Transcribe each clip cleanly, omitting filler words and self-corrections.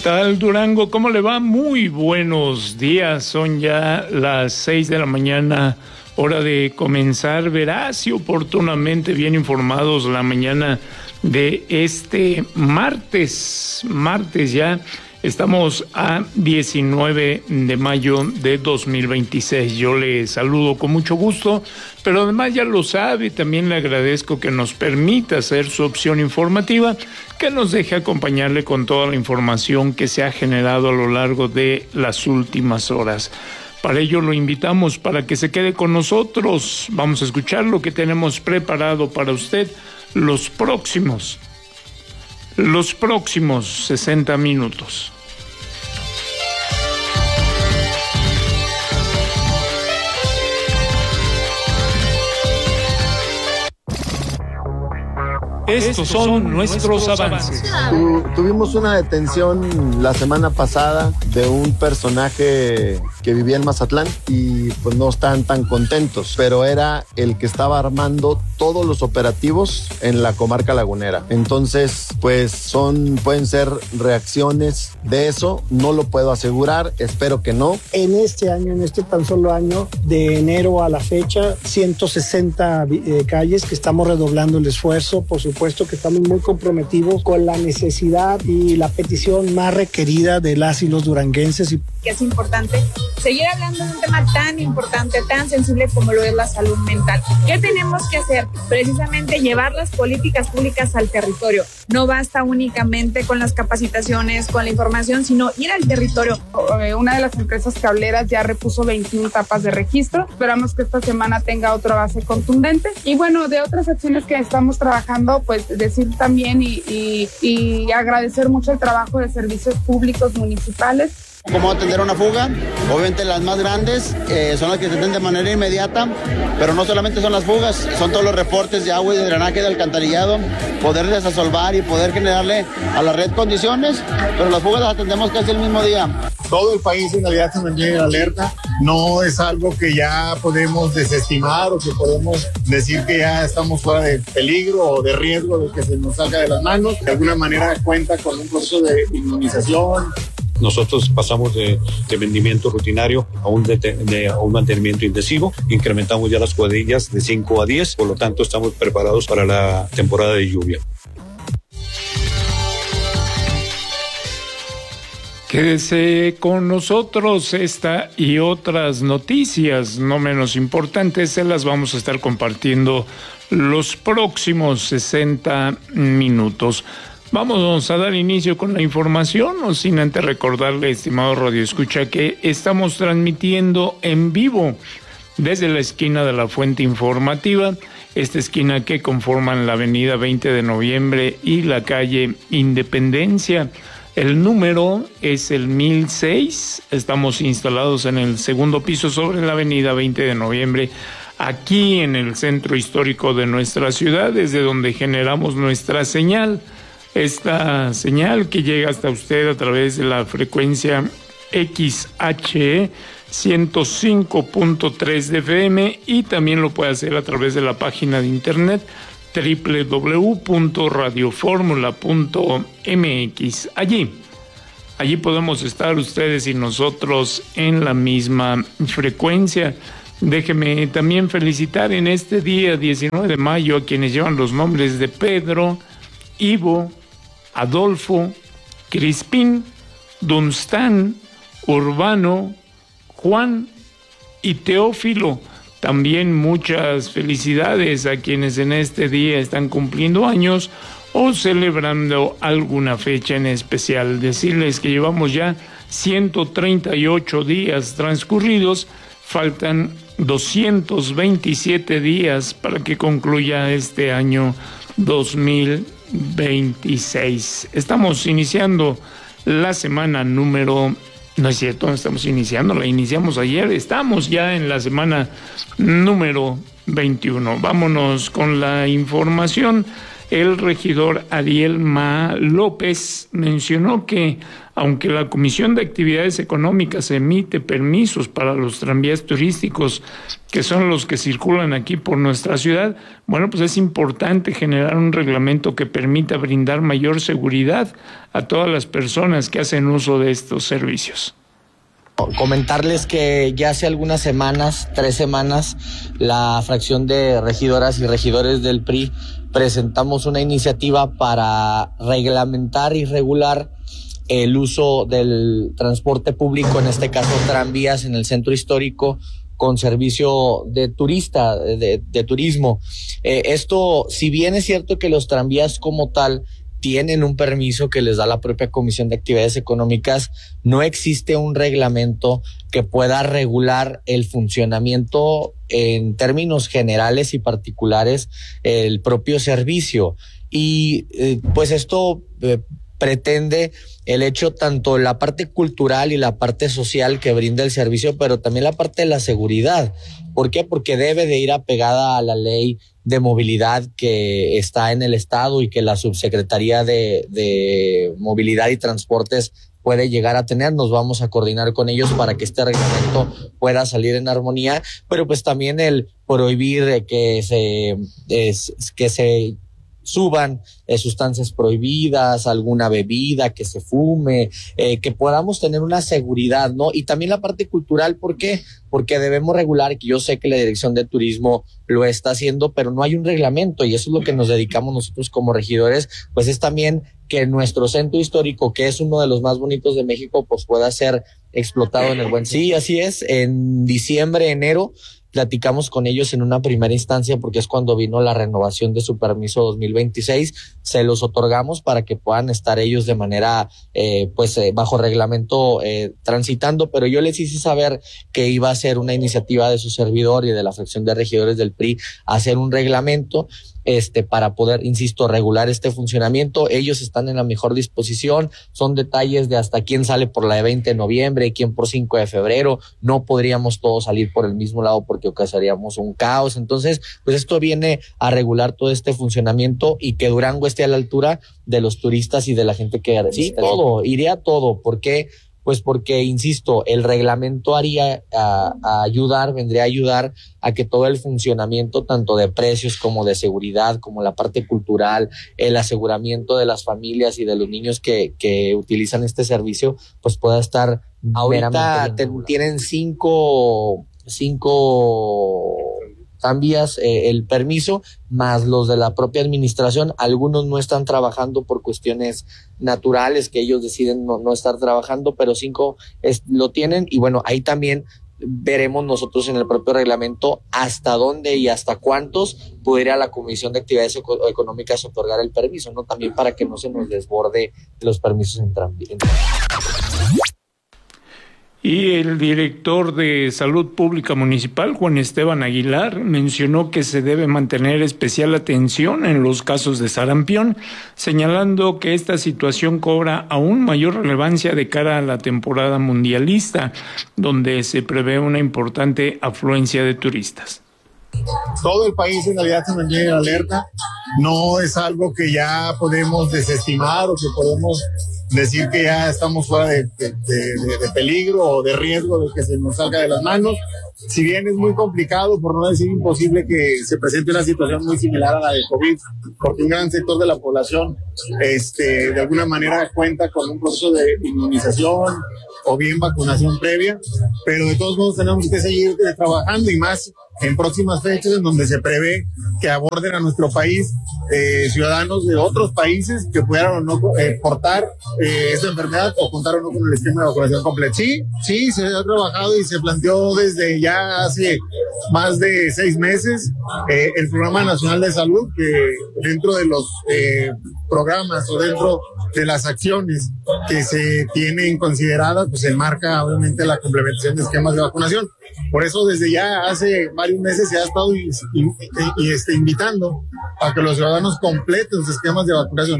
tal, Durango? ¿Cómo le va? Muy buenos días. Son ya las 6 de la mañana, hora de comenzar veraz y oportunamente bien informados la mañana de este martes. Ya estamos a 19 de mayo de 2026. Yo le saludo con mucho gusto, pero además ya lo sabe, también le agradezco que nos permita ser su opción informativa, que nos deje acompañarle con toda la información que se ha generado a lo largo de las últimas horas. Para ello lo invitamos para que se quede con nosotros. Vamos a escuchar lo que tenemos preparado para usted los próximos 60 minutos. Estos son nuestros avances. Tuvimos una detención la semana pasada de un personaje que vivía en Mazatlán y pues no estaban tan contentos, pero era el que estaba armando todos los operativos en la comarca lagunera. Entonces, pues pueden ser reacciones de eso, no lo puedo asegurar, espero que no. En este tan solo año, de enero a la fecha, 160 calles que estamos redoblando el esfuerzo, por supuesto que estamos muy comprometidos con la necesidad y la petición más requerida de las y los duranguenses. Que es importante seguir hablando de un tema tan importante, tan sensible como lo es la salud mental. ¿Qué tenemos que hacer? Precisamente llevar las políticas públicas al territorio. No basta únicamente con las capacitaciones, con la información, sino ir al territorio. Una de las empresas cableras ya repuso 21 tapas de registro. Esperamos que esta semana tenga otra base contundente. Y bueno, de otras acciones que estamos trabajando, pues decir también y agradecer mucho el trabajo de servicios públicos municipales. ¿Cómo atender una fuga? Obviamente las más grandes son las que se atienden de manera inmediata, pero no solamente son las fugas, son todos los reportes de agua y de drenaje de alcantarillado, poder desasolvar y poder generarle a la red condiciones, pero las fugas las atendemos casi el mismo día. Todo el país en realidad se mantiene en alerta, no es algo que ya podemos desestimar o que podemos decir que ya estamos fuera de peligro o de riesgo de que se nos salga de las manos. De alguna manera cuenta con un proceso de inmunización. Nosotros pasamos de vendimiento rutinario a un mantenimiento intensivo, incrementamos ya las cuadrillas de 5 a 10, por lo tanto estamos preparados para la temporada de lluvia. Quédese con nosotros, esta y otras noticias no menos importantes se las vamos a estar compartiendo los próximos 60 minutos. Vamos a dar inicio con la información, no sin antes recordarle, estimado radioescucha, que estamos transmitiendo en vivo desde la esquina de la Fuente Informativa, esta esquina que conforman la avenida 20 de noviembre y la calle Independencia. El número es el 1006, estamos instalados en el segundo piso sobre la avenida 20 de noviembre, aquí en el centro histórico de nuestra ciudad, desde donde generamos nuestra señal. Esta señal que llega hasta usted a través de la frecuencia XHE 105.3 de FM y también lo puede hacer a través de la página de internet www.radioformula.mx. Allí podemos estar ustedes y nosotros en la misma frecuencia. Déjeme también felicitar en este día 19 de mayo a quienes llevan los nombres de Pedro, Ivo, Adolfo, Crispín, Dunstán, Urbano, Juan y Teófilo. También muchas felicidades a quienes en este día están cumpliendo años o celebrando alguna fecha en especial. Decirles que llevamos ya 138 días transcurridos, faltan 227 días para que concluya este año 2026. Estamos iniciando la semana número... No es cierto, no estamos iniciando, la iniciamos ayer, estamos ya en la semana número 21. Vámonos con la información. el regidor Arielma López mencionó que aunque la Comisión de Actividades Económicas emite permisos para los tranvías turísticos, que son los que circulan aquí por nuestra ciudad, bueno, pues es importante generar un reglamento que permita brindar mayor seguridad a todas las personas que hacen uso de estos servicios. Comentarles que ya hace algunas semanas, 3 semanas, la fracción de regidoras y regidores del PRI presentamos una iniciativa para reglamentar y regular el uso del transporte público, en este caso tranvías en el centro histórico, con servicio de turista, de turismo. Esto, si bien es cierto que los tranvías como tal tienen un permiso que les da la propia Comisión de Actividades Económicas, no existe un reglamento que pueda regular el funcionamiento en términos generales y particulares el propio servicio. Y pues esto pretende el hecho, tanto la parte cultural y la parte social que brinda el servicio, pero también la parte de la seguridad. ¿Por qué? Porque debe de ir apegada a la ley de movilidad que está en el estado y que la Subsecretaría de Movilidad y Transportes puede llegar a tener. Nos vamos a coordinar con ellos para que este reglamento pueda salir en armonía, pero pues también el prohibir que se suban sustancias prohibidas, alguna bebida, que se fume, que podamos tener una seguridad, ¿no? Y también la parte cultural, ¿por qué? Porque debemos regular, que yo sé que la Dirección de Turismo lo está haciendo, pero no hay un reglamento, y eso es lo que nos dedicamos nosotros como regidores, pues es también que nuestro centro histórico, que es uno de los más bonitos de México, pues pueda ser explotado en el buen sentido. Sí, así es. En diciembre, enero, platicamos con ellos en una primera instancia, porque es cuando vino la renovación de su permiso 2026, se los otorgamos para que puedan estar ellos de manera, bajo reglamento transitando, pero yo les hice saber que iba a ser una iniciativa de su servidor y de la fracción de regidores del PRI hacer un reglamento para poder, insisto, regular este funcionamiento. Ellos están en la mejor disposición, son detalles de hasta quién sale por la de 20 de noviembre, quién por 5 de febrero, no podríamos todos salir por el mismo lado porque ocasionaríamos un caos. Entonces, pues esto viene a regular todo este funcionamiento y que Durango esté a la altura de los turistas y de la gente que... Sí, todo, iría todo. ¿Por qué? Pues porque, insisto, el reglamento vendría a ayudar a que todo el funcionamiento, tanto de precios como de seguridad, como la parte cultural, el aseguramiento de las familias y de los niños que utilizan este servicio, pues pueda estar... Ahorita tienen cinco tranvías el permiso, más los de la propia administración. Algunos no están trabajando por cuestiones naturales, que ellos deciden no estar trabajando, pero 5 lo tienen. Y bueno, ahí también veremos nosotros en el propio reglamento hasta dónde y hasta cuántos podría la Comisión de Actividades Económicas otorgar el permiso, ¿no? También para que no se nos desborde los permisos en tranvía. Y el director de Salud Pública Municipal, Juan Esteban Aguilar, mencionó que se debe mantener especial atención en los casos de sarampión, señalando que esta situación cobra aún mayor relevancia de cara a la temporada mundialista, donde se prevé una importante afluencia de turistas. Todo el país en realidad se mantiene en alerta. No es algo que ya podemos desestimar o que podemos decir que ya estamos fuera de peligro o de riesgo de que se nos salga de las manos. Si bien es muy complicado, por no decir imposible, que se presente una situación muy similar a la de COVID, porque un gran sector de la población de alguna manera cuenta con un proceso de inmunización o bien vacunación previa, pero de todos modos tenemos que seguir trabajando, y más en próximas fechas en donde se prevé que aborden a nuestro país ciudadanos de otros países que pudieran o no portar esta enfermedad o contar o no con el esquema de vacunación completo. Sí, se ha trabajado y se planteó desde ya hace más de 6 meses el Programa Nacional de Salud, que dentro de los programas o dentro de las acciones que se tienen consideradas, pues se enmarca obviamente la complementación de esquemas de vacunación. Por eso desde ya hace varios meses se ha estado invitando a que los ciudadanos completen sus esquemas de vacunación.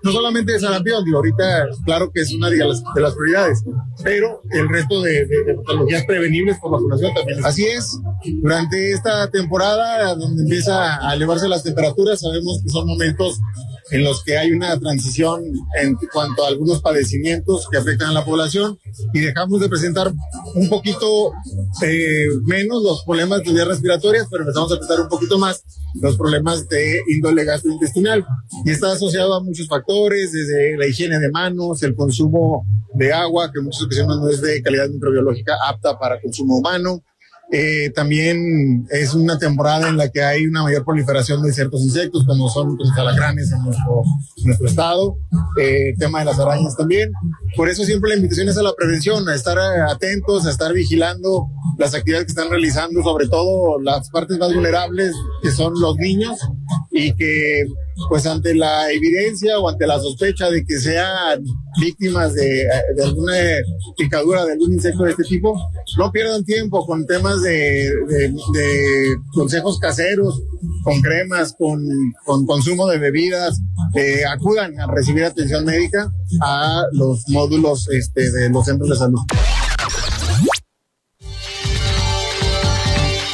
no solamente de sarampión, digo, ahorita claro que es una de las prioridades, pero el resto de patologías prevenibles por vacunación también. Así es, durante esta temporada donde empieza a elevarse las temperaturas, sabemos que son momentos en los que hay una transición en cuanto a algunos padecimientos que afectan a la población y dejamos de presentar un poquito menos los problemas de vías respiratorias, pero empezamos a presentar un poquito más los problemas de índole gastrointestinal y está asociado a muchos factores, desde la higiene de manos, el consumo de agua, que en muchas ocasiones no es de calidad microbiológica apta para consumo humano. También es una temporada en la que hay una mayor proliferación de ciertos insectos, como son los alacranes en nuestro estado, tema de las arañas también. Por eso siempre la invitación es a la prevención, a estar atentos, a estar vigilando las actividades que están realizando, sobre todo las partes más vulnerables, que son los niños, y que pues ante la evidencia o ante la sospecha de que sean víctimas de alguna picadura de algún insecto de este tipo, no pierdan tiempo con temas de consejos caseros, con cremas, con consumo de bebidas, acudan a recibir atención médica a los módulos de los centros de salud.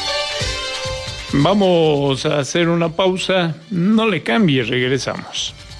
Vamos a hacer una pausa, no le cambie, regresamos.